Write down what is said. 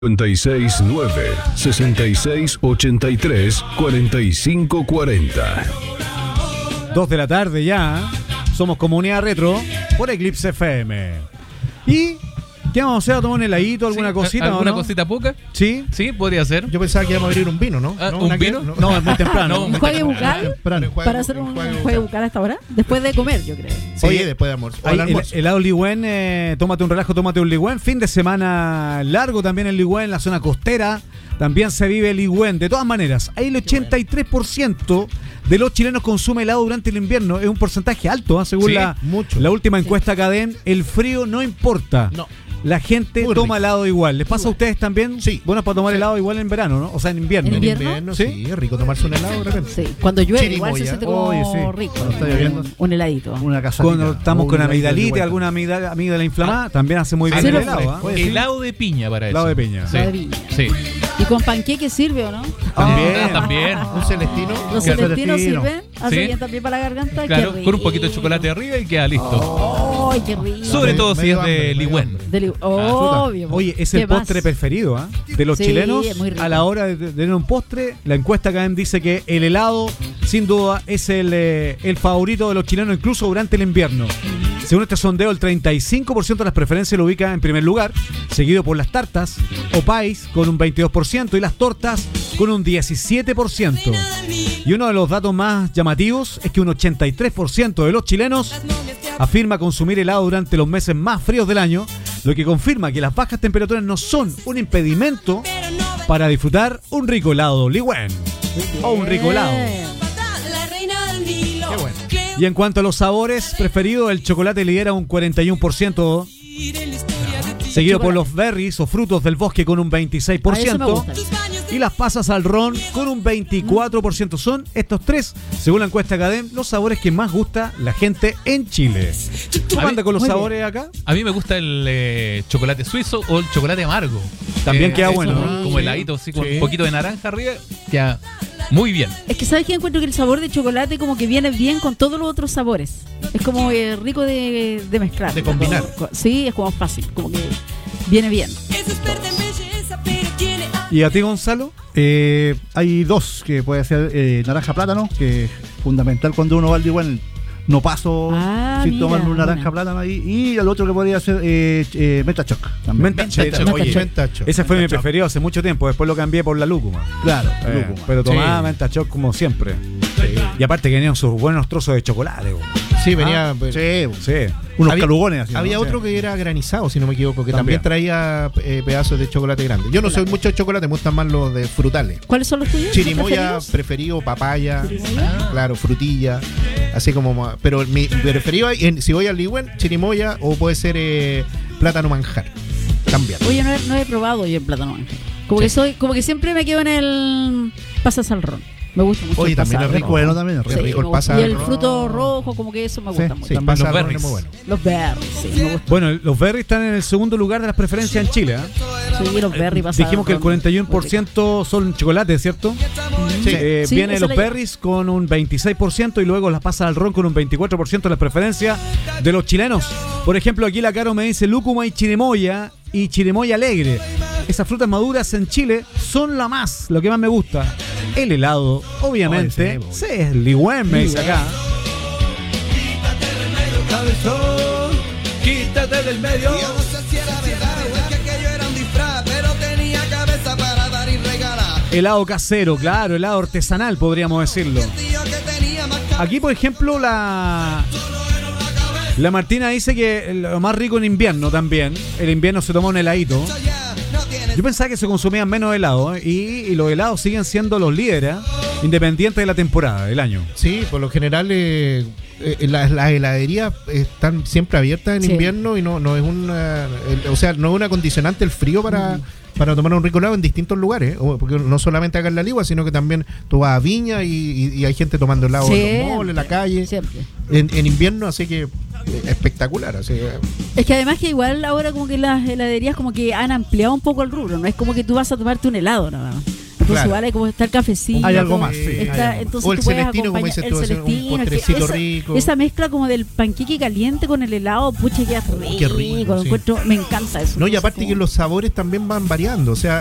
969 6683 4540. 2 de la tarde ya. Somos Comunidad Retro por Eclipse FM. ¿Y qué vamos a hacer? ¿A tomar un heladito, alguna cosita? ¿Alguna ¿o no? cosita poca? Sí. Sí, podría ser. Yo pensaba que íbamos a abrir un vino, ¿no? ¿Un vino? No, es muy temprano. ¿Un juegue bucal? Temprano. ¿Para hacer un juegue bucal hasta ahora? Después de comer, yo creo. Sí, Oye, después de almuerzo. Hay helado Ligüen, tómate un relajo, tómate un Ligüen. Fin de semana largo también en Ligüen, en la zona costera. También se vive Ligüen. De todas maneras, ahí el 83% de los chilenos consume helado durante el invierno. Es un porcentaje alto, según Sí, la mucho. última encuesta Cadem. El frío no importa. No. La gente Muy toma rico. helado igual. ¿Les pasa a ustedes también? Sí. Bueno, para tomar Sí. helado igual en verano, ¿no? O sea, en invierno. ¿En En invierno? invierno, ¿Sí? sí, es rico tomarse un helado de repente. Sí, cuando llueve igual se Chirimoya. siente como Oye, sí. rico. Cuando está lloviendo. Un heladito. Una casa. Cuando estamos con amigdalitis, alguna amigdala inflamada, también hace muy bien Sí, el lo helado. ¿ah? Oye, sí. Helado de piña para eso. Helado de piña. Sí. Helado de piña. Sí. ¿Y con panqueque sirve o no? También. También. Un celestino. ¿Los Claro. celestinos Celestino. sirven? ¿Hace Sí. bien también para la garganta? Claro, Qué con un poquito de rico. chocolate arriba y queda listo. ¡Ay, qué rico! Sobre todo si medio es de hambre, medio Ligüen. hambre. Obvio. Oye, es ¿Qué el más? postre preferido de los Sí, chilenos. es muy rico. A la hora de tener un postre, la encuesta Cadem dice que el helado, sin duda, es el favorito de los chilenos, incluso durante el invierno. Según este sondeo, el 35% de las preferencias lo ubica en primer lugar, seguido por las tartas o pies con un 22% y las tortas con un 17%. Y uno de los datos más llamativos es que un 83% de los chilenos afirma consumir helado durante los meses más fríos del año, lo que confirma que las bajas temperaturas no son un impedimento para disfrutar un rico helado Ligüen o un rico helado. Qué bueno. Y en cuanto a los sabores preferidos, el chocolate lidera un 41%, seguido por los berries o frutos del bosque con un Ah, eso me 26%, gusta. y las pasas al ron con un 24%. Son estos tres, según la encuesta Cadem, los sabores que más gusta la gente en Chile. ¿Cómo anda con los Muy bien. sabores acá? A mí me gusta el chocolate suizo o el chocolate amargo. También queda eso, bueno, ¿no? Como heladito, así con un poquito de naranja arriba, queda muy bien. Es que sabes que encuentro que el sabor de chocolate como que viene bien con todos los otros sabores. Es como rico de mezclar. De combinar. Sí, es como fácil, como que viene bien. ¿Y a ti, Gonzalo? Hay dos que puede ser naranja plátano, que es fundamental cuando uno va al igual. No paso sin mira, tomarme un naranja buena. plátano ahí. Y el otro que podría ser menta choc. también. Menta choc. Oye, Menta choc. ese fue mi Menta choc. preferido hace mucho tiempo. Después lo cambié por la lúcuma. Claro, Pero tomaba Sí. menta choc como siempre. Y aparte que tenían sus buenos trozos de chocolate. Güey. Sí, venía. Sí, Sí. unos Había- calugones así. Había ¿no? otro que era granizado, si no me equivoco, que También. también traía pedazos de chocolate grande. Yo no soy mucho de chocolate, me gustan más los de frutales. ¿Cuáles son los tuyos? Chirimoya ¿Tus preferidos? preferido, papaya, ¿Chirimoya? claro, frutilla, así como pero mi preferido si voy al Ligüen, chirimoya o puede ser plátano manjar. También. Oye, no he probado yo el plátano ángel. Como que siempre me quedo en el pasas al ron. Me gusta mucho. Oye, el también pasas es al rico, ron. Bueno, también es Qué rico. rico el me gusta. pasas Y al el ron. fruto rojo, como que eso me gusta mucho. sí, También los los berries. berries. Muy bueno. Los berries, sí, me gustan. Bueno, los berries están en el segundo lugar de las preferencias en Chile. Sí, los berries pasas Dijimos que el al ron. 41% son chocolate, ¿cierto? Sí. Sí, Viene esa los la- berries con un 26% y luego las pasas al ron con un 24% de las preferencias de los chilenos. Por ejemplo, aquí la Caro me dice lúcuma y chirimoya alegre. Esas frutas maduras en Chile son lo que más me gusta. El helado, obviamente. Oye, sí, Sí, es Ligüen, me dice acá. Quítate del medio. Yo no sé si era verdad o es que aquello era un disfraz, pero tenía cabeza para dar y regalar. Helado casero, claro, helado artesanal, podríamos decirlo. Tío que tenía más cabeza. Aquí, por ejemplo, la Martina dice que lo más rico en invierno también. El invierno se toma un heladito. Ya no tiene Yo pensaba que se consumían menos helados y los helados siguen siendo los líderes, independientes de la temporada, del año. Sí, por lo general las heladerías están siempre abiertas en Sí. invierno y no es una, no es una condicionante el frío para tomar un rico helado en distintos lugares, porque no solamente acá en La Ligua, sino que también tú vas a Viña y hay gente tomando helado en Siempre, los malls, en la calle, Siempre. en invierno, así que espectacular. Así que, Es que además que igual ahora como que las heladerías como que han ampliado un poco el rubro, no es como que tú vas a tomarte un helado nada más. Entonces Claro. vale como está el cafecito. Hay algo más, sí, hay Está, algo. entonces O el tú puedes celestino, como acompañar- dices tú, el hacer un celestino, que postrecito esa, rico. esa mezcla como del panqueque caliente con el helado, pucha, qué rico. Qué rico, Lo sí. encuentro, me encanta eso. No, y Entonces, aparte como- que los sabores también van variando. O sea,